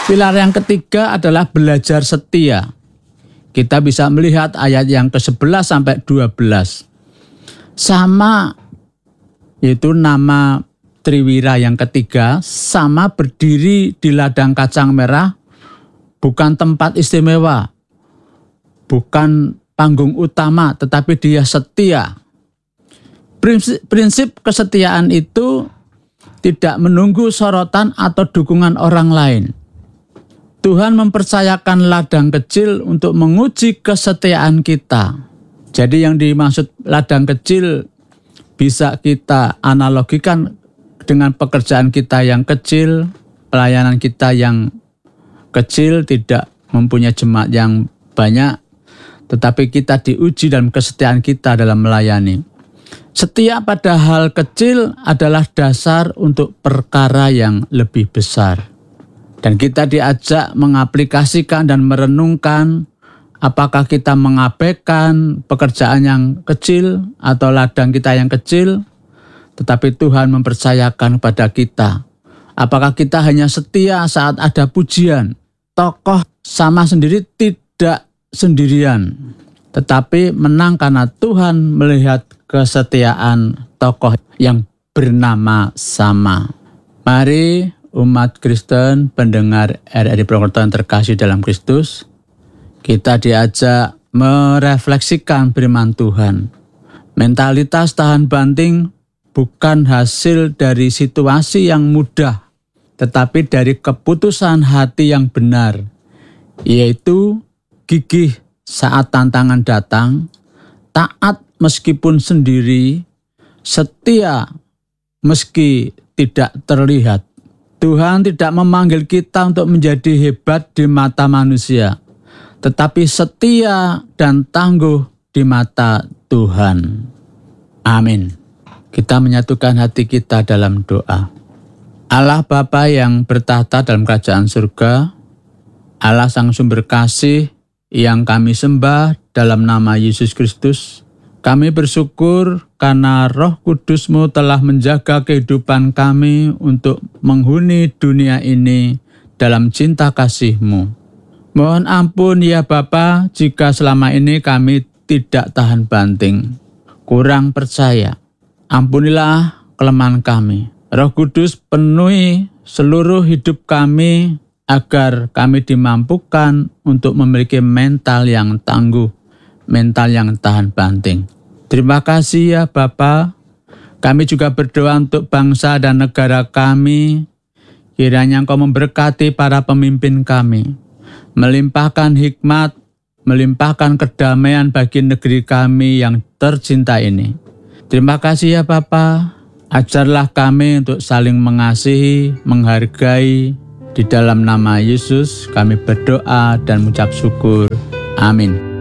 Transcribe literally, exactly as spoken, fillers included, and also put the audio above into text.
Pilar yang ketiga adalah belajar setia. Kita bisa melihat ayat yang ke sebelas sampai dua belas. Sama, yaitu nama Triwira yang ketiga, sama berdiri di ladang kacang merah, bukan tempat istimewa, bukan panggung utama, tetapi dia setia. Prinsip, prinsip kesetiaan itu tidak menunggu sorotan atau dukungan orang lain. Tuhan mempercayakan ladang kecil untuk menguji kesetiaan kita. Jadi yang dimaksud ladang kecil bisa kita analogikan dengan pekerjaan kita yang kecil, pelayanan kita yang kecil, tidak mempunyai jemaat yang banyak, tetapi kita diuji dalam kesetiaan kita dalam melayani. Setia pada hal kecil adalah dasar untuk perkara yang lebih besar. Dan kita diajak mengaplikasikan dan merenungkan apakah kita mengabaikan pekerjaan yang kecil atau ladang kita yang kecil, tetapi Tuhan mempercayakan kepada kita. Apakah kita hanya setia saat ada pujian? Tokoh sama sendiri tidak sendirian, tetapi menang karena Tuhan melihat kesetiaan tokoh yang bernama sama. Mari umat Kristen, pendengar R R I Purwokerto yang terkasih dalam Kristus, kita diajak merefleksikan firman Tuhan. Mentalitas tahan banting bukan hasil dari situasi yang mudah, tetapi dari keputusan hati yang benar, yaitu gigih saat tantangan datang, taat meskipun sendiri, setia meski tidak terlihat. Tuhan tidak memanggil kita untuk menjadi hebat di mata manusia, tetapi setia dan tangguh di mata Tuhan. Amin. Kita menyatukan hati kita dalam doa. Allah Bapa yang bertahta dalam kerajaan surga, Allah Sang Sumber Kasih yang kami sembah dalam nama Yesus Kristus, kami bersyukur karena Roh Kudus-Mu telah menjaga kehidupan kami untuk menghuni dunia ini dalam cinta kasih-Mu. Mohon ampun ya Bapa jika selama ini kami tidak tahan banting, kurang percaya. Ampunilah kelemahan kami. Roh Kudus penuhi seluruh hidup kami agar kami dimampukan untuk memiliki mental yang tangguh, mental yang tahan banting. Terima kasih ya Bapa. Kami juga berdoa untuk bangsa dan negara kami. Kiranya Engkau memberkati para pemimpin kami, melimpahkan hikmat, melimpahkan kedamaian bagi negeri kami yang tercinta ini. Terima kasih ya Bapa. Ajarlah kami untuk saling mengasihi, menghargai. Di dalam nama Yesus kami berdoa dan mengucap syukur. Amin.